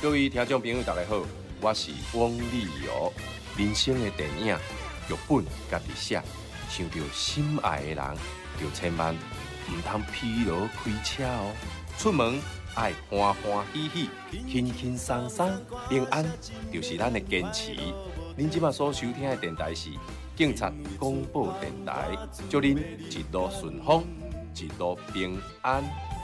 各位听众朋友，大家好，我是翁立友。人生的电影剧本家己写，想到心爱的人，就千万唔通疲劳开车哦。出门爱欢欢喜喜、轻轻松松、平安，就是咱的坚持。您即马所收听的电台是警察广播电台，祝您一路顺风，一路平安。